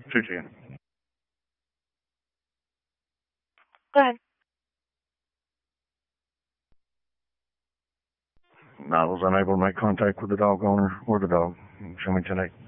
210. Go ahead. I was unable to make contact with the dog owner or the dog. Show me 10-8.